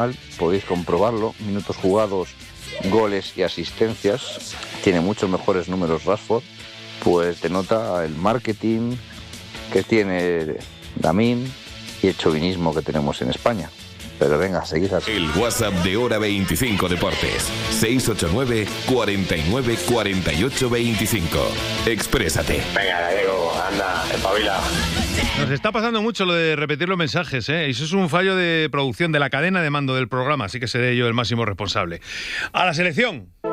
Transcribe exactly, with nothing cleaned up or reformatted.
podéis comprobarlo, minutos jugados, goles y asistencias, tiene muchos mejores números Rashford, pues denota el marketing que tiene Lamine y el chauvinismo que tenemos en España. Pero venga, seguid así. El WhatsApp de Hora veinticinco Deportes, seis ocho nueve, cuarenta y nueve, cuarenta y ocho, veinticinco. Exprésate. Venga, Gallego, anda, espabila. Nos está pasando mucho lo de repetir los mensajes, ¿eh? Eso es un fallo de producción de la cadena de mando del programa, así que seré yo el máximo responsable. ¡A la selección!